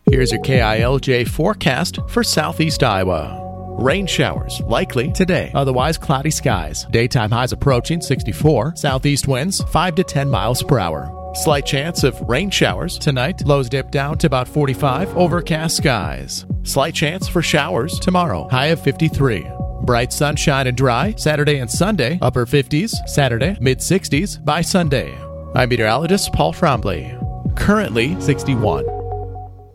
Here's your KILJ forecast for southeast Iowa. Rain showers likely today, otherwise cloudy skies. Daytime highs approaching 64. Southeast winds 5 to 10 miles per hour. Slight chance of rain showers tonight. Lows dip down to about 45. Overcast skies. Slight chance for showers tomorrow. High of 53. Bright sunshine and dry Saturday and Sunday. Upper 50s Saturday, mid 60s by Sunday. I'm meteorologist Paul Trombley. Currently 61.